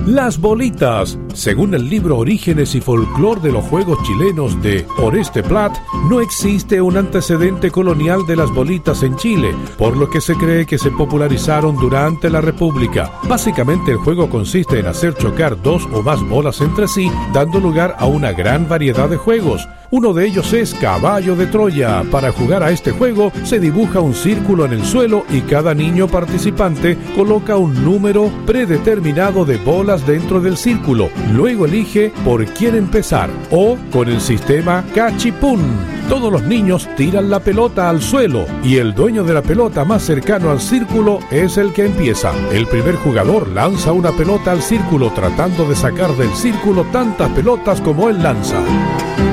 Las bolitas. Según el libro Orígenes y Folclor de los Juegos Chilenos de Oreste Plat, no existe un antecedente colonial de las bolitas en Chile, por lo que se cree que se popularizaron durante la República. Básicamente el juego consiste en hacer chocar dos o más bolas entre sí, dando lugar a una gran variedad de juegos. Uno de ellos es Caballo de Troya. Para jugar a este juego se dibuja un círculo en el suelo y cada niño participante coloca un número predeterminado de bolas dentro del círculo. Luego elige por quién empezar, o con el sistema cachipún. Todos los niños tiran la pelota al suelo y el dueño de la pelota más cercano al círculo es el que empieza. El primer jugador lanza una pelota al círculo tratando de sacar del círculo tantas pelotas como él lanza.